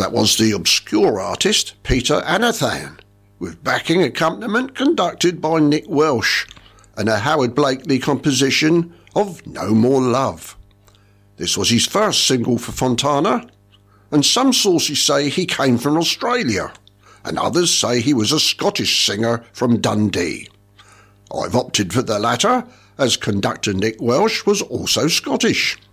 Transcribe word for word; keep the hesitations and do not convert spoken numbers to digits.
That was the obscure artist Peter Anathan, with backing accompaniment conducted by Nick Welsh, and a Howard Blakely composition of No More Love. This was his first single for Fontana, and some sources say he came from Australia, and others say he was a Scottish singer from Dundee. I've opted for the latter, as conductor Nick Welsh was also Scottish.